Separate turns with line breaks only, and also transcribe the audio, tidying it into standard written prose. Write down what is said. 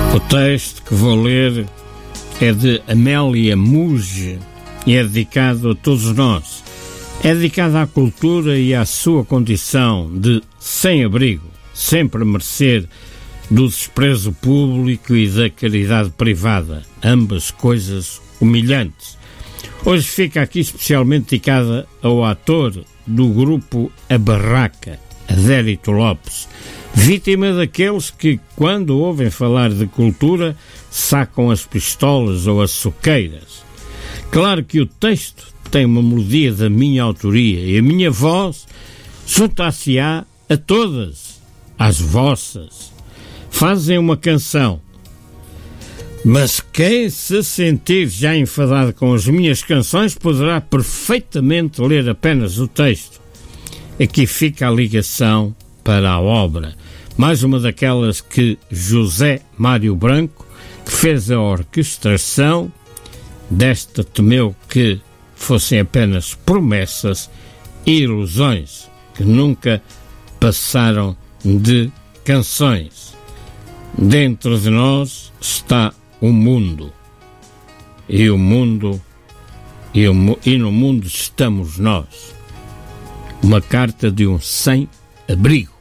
O texto que vou ler é de Amélia Muge e é dedicado a todos nós. É dedicado à cultura e à sua condição de sem-abrigo, sempre a mercê do desprezo público e da caridade privada, ambas coisas humilhantes. Hoje fica aqui especialmente dedicada ao ator do grupo A Barraca, Adérito Lopes, vítima daqueles que, quando ouvem falar de cultura, sacam as pistolas ou as soqueiras. Claro que o texto tem uma melodia da minha autoria e a minha voz juntar-se-á a todas, às vossas. Fazem uma canção. Mas quem se sentir já enfadado com as minhas canções poderá perfeitamente ler apenas o texto. Aqui fica a ligação para a obra. Mais uma daquelas que José Mário Branco, que fez a orquestração desta, temeu que fossem apenas promessas e ilusões que nunca passaram de canções. Dentro de nós está o mundo, e no mundo estamos nós. Uma carta de um sem-abrigo.